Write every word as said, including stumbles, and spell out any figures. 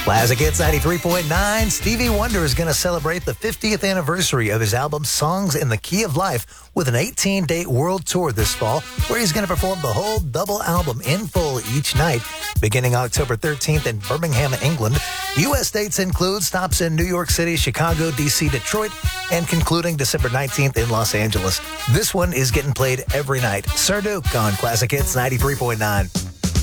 Classic Hits ninety-three point nine. Stevie Wonder is going to celebrate the fiftieth anniversary of his album Songs in the Key of Life with an eighteen-date world tour this fall, where he's going to perform the whole double album in full each night, beginning October thirteenth in Birmingham, England. U S dates include stops in New York City, Chicago, D C, Detroit, and concluding December nineteenth in Los Angeles. This one is getting played every night. Sir Duke on Classic Hits ninety-three point nine.